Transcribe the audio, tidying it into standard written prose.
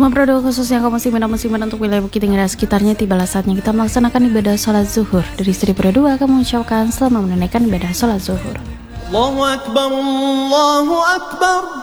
Teman produk khususnya kaum muslimin untuk wilayah Bukit Tinggi dan sekitarnya, tibalah saatnya kita melaksanakan ibadah sholat zuhur. Dari Sri Pro 2 kami mengucapkan selamat menunaikan ibadah sholat zuhur. Allahu Akbar, Allahu Akbar.